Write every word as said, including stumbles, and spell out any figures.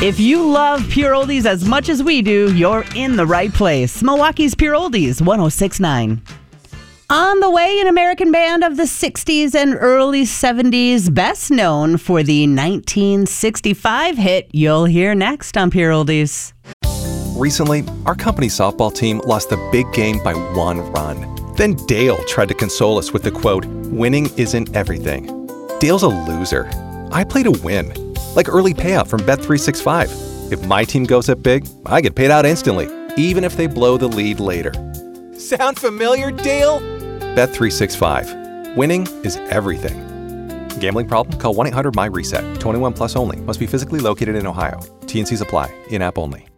If you love Pure Oldies as much as we do, you're in the right place. Milwaukee's Pure Oldies, one oh six point nine. On the way, an American band of the sixties and early seventies, best known for the nineteen sixty-five hit you'll hear next on Pure Oldies. Recently, our company's softball team lost the big game by one run. Then Dale tried to console us with the quote, "Winning isn't everything." Dale's a loser. I play to win. Like early payout from Bet three sixty-five. If my team goes up big, I get paid out instantly, even if they blow the lead later. Sound familiar, Dale? Bet three sixty-five. Winning is everything. Gambling problem? Call one eight hundred M Y RESET. twenty-one plus only. Must be physically located in Ohio. T and Cs apply. In-app only.